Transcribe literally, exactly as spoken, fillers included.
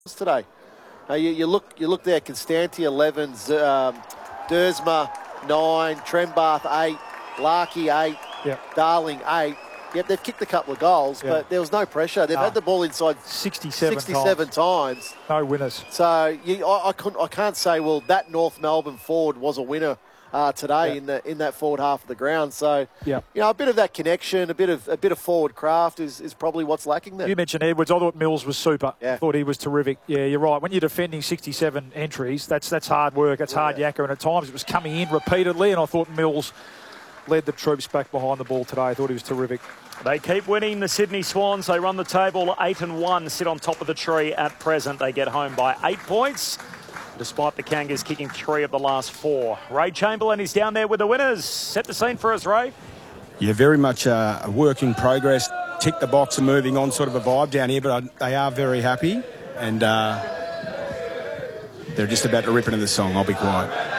today. Uh, you, you look you look there, Constanti eleven, um, Dersma nine, Trembath eight, Larkey eight, yep. Darling eight. Yep, they've kicked a couple of goals, yep. but there was no pressure. They've no. had the ball inside sixty-seven, sixty-seven times. times. No winners. So you, I, I, couldn't, I can't say, well, that North Melbourne forward was a winner uh, today yep. in the in that forward half of the ground. So yep. you know, a bit of that connection, a bit of a bit of forward craft is, is probably what's lacking there. You mentioned Edwards. I thought Mills was super. Yeah. I thought he was terrific. Yeah, you're right. When you're defending sixty-seven entries, that's that's hard work. That's hard yeah. yakka, and at times it was coming in repeatedly. And I thought Mills led the troops back behind the ball today. I thought he was terrific. They keep winning, the Sydney Swans. They run the table eight and one, sit on top of the tree at present. They get home by eight points, despite the Kangas kicking three of the last four. Ray Chamberlain is down there with the winners. Set the scene for us, Ray. Yeah, very much uh, a work in progress. Tick the box and moving on sort of a vibe down here, but I, they are very happy, and uh, they're just about to rip into the song. I'll be quiet.